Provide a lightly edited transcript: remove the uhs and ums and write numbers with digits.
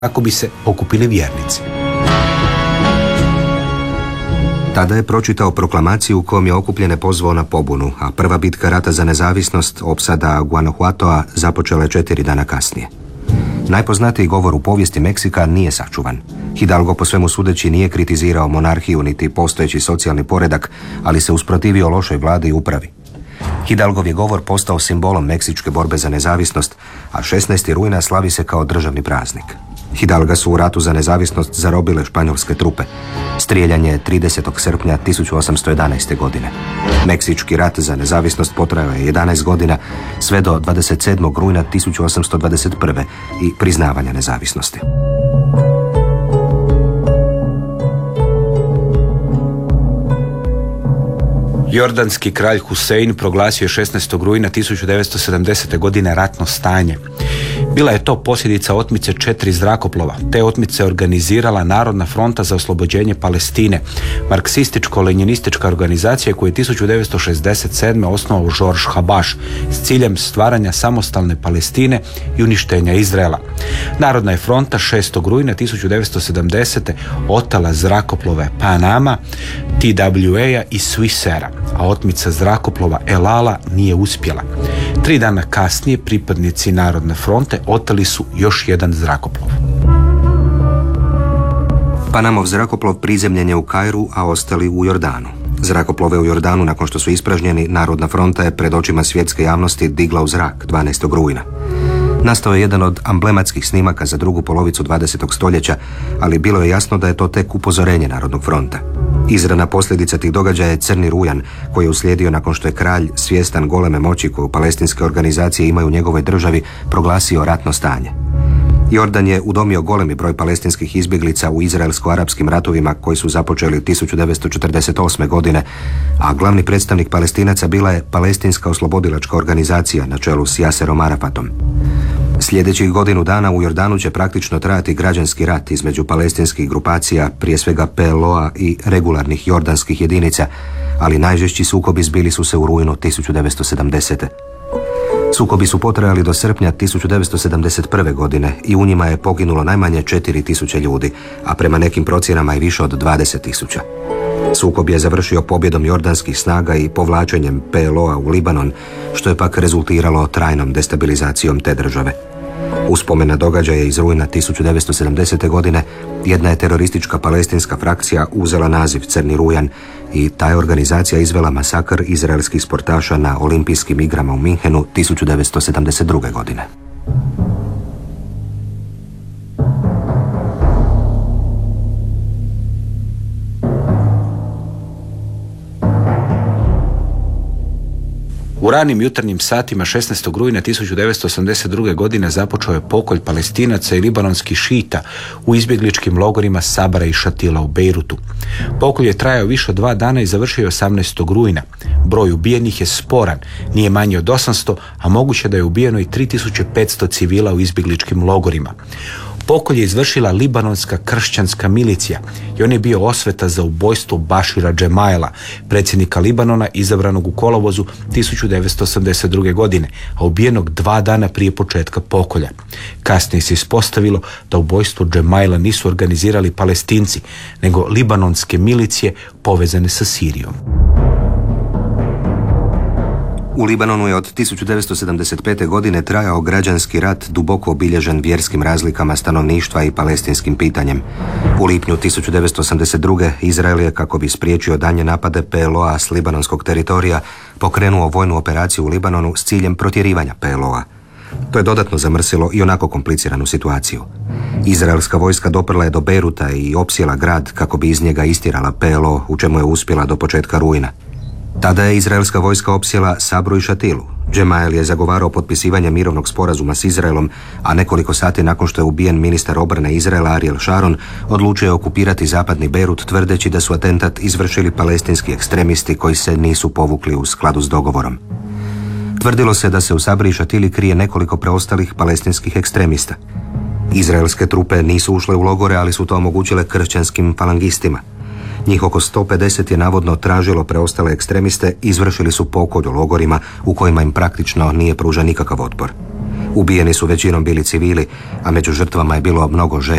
kako bi se okupili vjernici. Tada je pročitao proklamaciju u kojom je okupljene pozvao na pobunu, a prva bitka rata za nezavisnost, opsada Guanajuatoa, započela je 4 dana kasnije. Najpoznatiji govor u povijesti Meksika nije sačuvan. Hidalgo po svemu sudeći nije kritizirao monarhiju niti postojeći socijalni poredak, ali se usprotivio lošoj vladi i upravi. Hidalgov je govor postao simbolom meksičke borbe za nezavisnost, a 16. rujna slavi se kao državni praznik. Hidalga su u ratu za nezavisnost zarobile španjolske trupe. Strijeljan je 30. srpnja 1811. godine. Meksički rat za nezavisnost potrajao je 11 godina, sve do 27. rujna 1821. i priznavanja nezavisnosti. Jordanski kralj Husein proglasio je 16. rujna 1970. godine ratno stanje. Bila je to posljedica otmice 4 zrakoplova. Te otmice organizirala Narodna fronta za oslobođenje Palestine, marksističko-lenjinistička organizacija koju je 1967. osnovao George Habash s ciljem stvaranja samostalne Palestine i uništenja Izraela. Narodna je fronta 6. rujna 1970. otala zrakoplove Panama, TWA i Swissera, a otmica zrakoplova El Ala nije uspjela. 3 dana kasnije pripadnici Narodne fronte oteli su još jedan zrakoplov. Panamov zrakoplov prizemljen je u Kairu, a ostali u Jordanu. Zrakoplove u Jordanu, nakon što su ispražnjeni, Narodna fronta je pred očima svjetske javnosti digla u zrak 12. rujna. Nastao je jedan od amblematskih snimaka za drugu polovicu 20. stoljeća, ali bilo je jasno da je to tek upozorenje Narodnog fronta. Izravna posljedica tih događaja je Crni rujan, koji je uslijedio nakon što je kralj, svjestan goleme moći koju palestinske organizacije imaju u njegovoj državi, proglasio ratno stanje. Jordan je udomio golemi broj palestinskih izbjeglica u izraelsko-arapskim ratovima koji su započeli 1948. godine, a glavni predstavnik Palestinaca bila je Palestinska oslobodilačka organizacija na čelu s Yaserom Arafatom. Sljedećih godinu dana u Jordanu će praktično trajati građanski rat između palestinskih grupacija, prije svega PLO-a i regularnih jordanskih jedinica, ali najžešći sukobi zbili su se u rujnu 1970. Sukobi su potrajali do srpnja 1971. godine i u njima je poginulo najmanje 4.000 ljudi, a prema nekim procjenama i više od 20.000. Sukob je završio pobjedom jordanskih snaga i povlačenjem PLO-a u Libanon, što je pak rezultiralo trajnom destabilizacijom te države. Uspomen na događaje iz rujna 1970. godine, jedna je teroristička palestinska frakcija uzela naziv Crni rujan i ta je organizacija izvela masakr izraelskih sportaša na olimpijskim igrama u Minhenu 1972. godine. U ranim jutarnjim satima 16. rujna 1982. godine započeo je pokolj Palestinaca i libanonskih šita u izbjegličkim logorima Sabara i Šatila u Bejrutu. Pokolj je trajao više od 2 dana i završio 18. rujna. Broj ubijenih je sporan, nije manji od 800, a moguće da je ubijeno i 3500 civila u izbjegličkim logorima. Pokolj je izvršila libanonska kršćanska milicija i on je bio osveta za ubojstvo Bašira Džemaila, predsjednika Libanona izabranog u kolovozu 1982. godine, a ubijenog 2 dana prije početka pokolja. Kasnije se ispostavilo da ubojstvo Džemaila nisu organizirali Palestinci, nego libanonske milicije povezane sa Sirijom. U Libanonu je od 1975. godine trajao građanski rat duboko obilježen vjerskim razlikama stanovništva i palestinskim pitanjem. U lipnju 1982. Izrael je, kako bi spriječio daljnje napade PLO-a s libanonskog teritorija, pokrenuo vojnu operaciju u Libanonu s ciljem protjerivanja PLO-a. To je dodatno zamrsilo i onako kompliciranu situaciju. Izraelska vojska doprla je do Bejruta i opsjela grad kako bi iz njega istjerala PLO, u čemu je uspjela do početka rujna. Tada je izraelska vojska opsjela Sabru i Šatilu. Džemail je zagovarao potpisivanje mirovnog sporazuma s Izraelom, a nekoliko sati nakon što je ubijen ministar obrane Izraela Ariel Sharon, odlučio je okupirati zapadni Bejrut tvrdeći da su atentat izvršili palestinski ekstremisti koji se nisu povukli u skladu s dogovorom. Tvrdilo se da se u Sabri i Šatili krije nekoliko preostalih palestinskih ekstremista. Izraelske trupe nisu ušle u logore, ali su to omogućile kršćanskim falangistima. Njih oko 150 je navodno tražilo preostale ekstremiste i izvršili su pokolj u logorima u kojima im praktično nije pružan nikakav otpor. Ubijeni su većinom bili civili, a među žrtvama je bilo mnogo žena